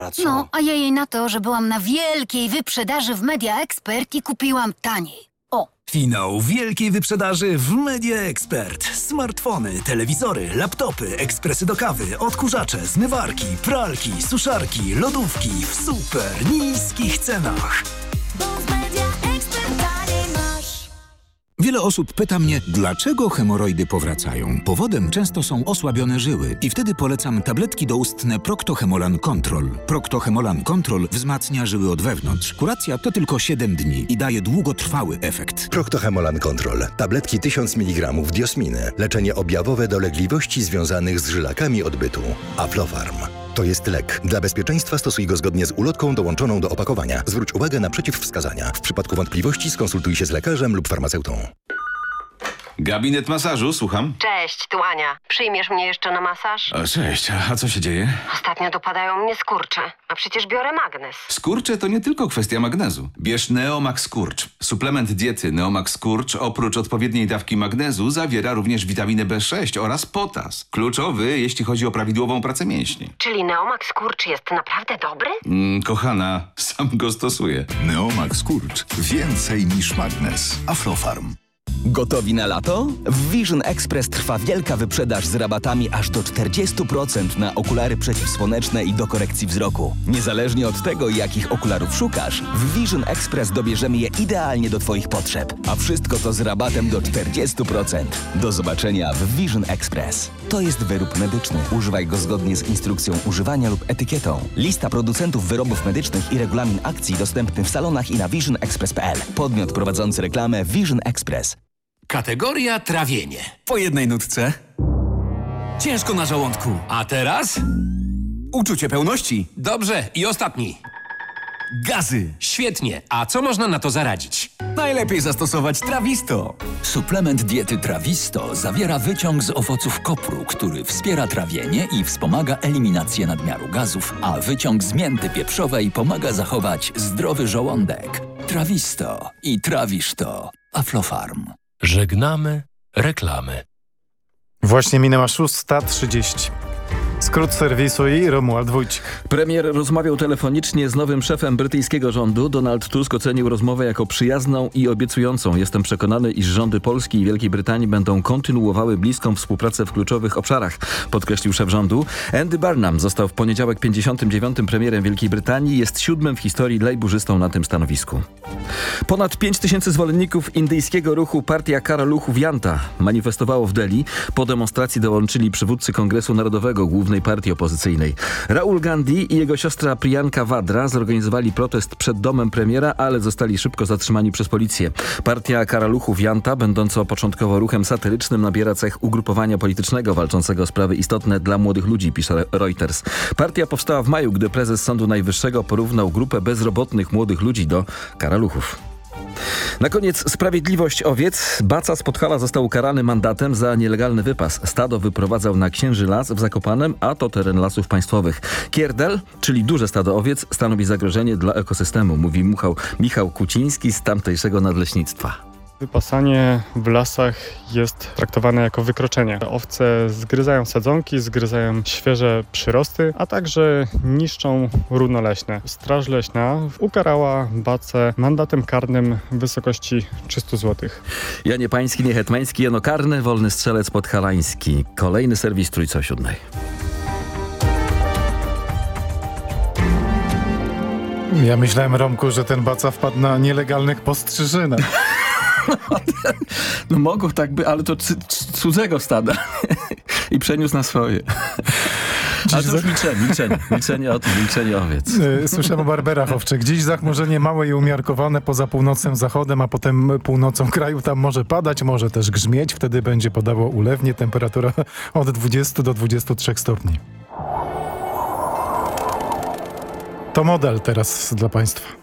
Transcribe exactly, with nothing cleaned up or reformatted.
A co? No, a ja jej na to, że byłam na wielkiej wyprzedaży w Media Expert i kupiłam taniej. O, Finał wielkiej wyprzedaży w Media Expert. Smartfony, telewizory, laptopy, ekspresy do kawy, odkurzacze, zmywarki, pralki, suszarki, lodówki w super niskich cenach. Bo w Media Expert taniej masz. Wiele osób pyta mnie, dlaczego hemoroidy powracają. Powodem często są osłabione żyły i wtedy polecam tabletki doustne Procto-Hemolan Control. Procto-Hemolan Control wzmacnia żyły od wewnątrz. Kuracja to tylko siedem dni i daje długotrwały efekt. Procto-Hemolan Control. Tabletki tysiąc miligramów diosminy. Leczenie objawowe dolegliwości związanych z żylakami odbytu. Aflofarm. To jest lek. Dla bezpieczeństwa stosuj go zgodnie z ulotką dołączoną do opakowania. Zwróć uwagę na przeciwwskazania. W przypadku wątpliwości skonsultuj się z lekarzem lub farmaceutą. Gabinet masażu, słucham. Cześć, tu Ania. Przyjmiesz mnie jeszcze na masaż? O, cześć, a co się dzieje? Ostatnio dopadają mnie skurcze, a przecież biorę magnes. Skurcze to nie tylko kwestia magnezu. Bierz Neomax Skurcz. Suplement diety Neomax Skurcz oprócz odpowiedniej dawki magnezu zawiera również witaminę B sześć oraz potas. Kluczowy, jeśli chodzi o prawidłową pracę mięśni. Czyli Neomax Skurcz jest naprawdę dobry? Mm, kochana, sam go stosuję. Neomax Skurcz. Więcej niż magnes. Aflofarm. Gotowi na lato? W Vision Express trwa wielka wyprzedaż z rabatami aż do czterdzieści procent na okulary przeciwsłoneczne i do korekcji wzroku. Niezależnie od tego, jakich okularów szukasz, w Vision Express dobierzemy je idealnie do Twoich potrzeb. A wszystko to z rabatem do czterdzieści procent. Do zobaczenia w Vision Express. To jest wyrób medyczny. Używaj go zgodnie z instrukcją używania lub etykietą. Lista producentów wyrobów medycznych i regulamin akcji dostępny w salonach i na vision express kropka p l. Podmiot prowadzący reklamę Vision Express. Kategoria trawienie. Po jednej nutce. Ciężko na żołądku. A teraz? Uczucie pełności. Dobrze, i ostatni. Gazy. Świetnie. A co można na to zaradzić? Najlepiej zastosować Trawisto. Suplement diety Trawisto zawiera wyciąg z owoców kopru, który wspiera trawienie i wspomaga eliminację nadmiaru gazów, a wyciąg z mięty pieprzowej pomaga zachować zdrowy żołądek. Trawisto i trawisz to. Aflofarm. Żegnamy reklamy. Właśnie minęła szósta trzydzieści. Skrót serwisu i Romuald Wójcik. Premier rozmawiał telefonicznie z nowym szefem brytyjskiego rządu. Donald Tusk ocenił rozmowę jako przyjazną i obiecującą. Jestem przekonany, iż rządy Polski i Wielkiej Brytanii będą kontynuowały bliską współpracę w kluczowych obszarach, podkreślił szef rządu. Andy Burnham został w poniedziałek pięćdziesiątym dziewiątym premierem Wielkiej Brytanii. Jest siódmym w historii lejburzystą na tym stanowisku. Ponad pięć tysięcy zwolenników indyjskiego ruchu Partia Karaluchów Janta manifestowało w Delhi. Po demonstracji dołączyli przywódcy Kongresu Narodowego, głównej partii opozycyjnej. Rahul Gandhi i jego siostra Priyanka Vadra zorganizowali protest przed domem premiera, ale zostali szybko zatrzymani przez policję. Partia Karaluchów Janta, będąca początkowo ruchem satyrycznym, nabiera cech ugrupowania politycznego walczącego o sprawy istotne dla młodych ludzi, pisze Reuters. Partia powstała w maju, gdy prezes Sądu Najwyższego porównał grupę bezrobotnych młodych ludzi do karaluchów. Na koniec sprawiedliwość owiec. Baca z Podhala został ukarany mandatem za nielegalny wypas. Stado wyprowadzał na Księży Las w Zakopanem, a to teren lasów państwowych. Kierdel, czyli duże stado owiec, stanowi zagrożenie dla ekosystemu, mówi Michał, Michał Kuciński z tamtejszego nadleśnictwa. Wypasanie w lasach jest traktowane jako wykroczenie. Owce zgryzają sadzonki, zgryzają świeże przyrosty, a także niszczą równo leśne. Straż Leśna ukarała bacę mandatem karnym w wysokości trzysta złotych. Janie Pański, Niehetmański, Jano Karny, wolny strzelec podhalański. Kolejny serwis Trójca o siódmej. Ja myślałem, Romku, że ten baca wpadł na nielegalnych postrzyżynach. No mogło tak by, ale to c- c- cudzego stada i przeniósł na swoje. Ale to już milczenie, milczenie, milczenie o tym, milczenie owiec. Słyszę o barberach owczych. Dziś zachmurzenie małe i umiarkowane poza północnym zachodem, a potem północą kraju. Tam może padać, może też grzmieć. Wtedy będzie padało ulewnie. Temperatura od dwudziestu do dwudziestu trzech stopni. To model teraz dla Państwa.